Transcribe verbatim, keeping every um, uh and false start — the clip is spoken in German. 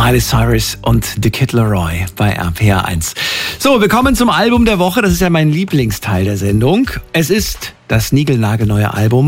Miley Cyrus und The Kid Laroi bei R P R eins. So, wir kommen zum Album der Woche. Das ist ja mein Lieblingsteil der Sendung. Es ist das niegelnagelneue Album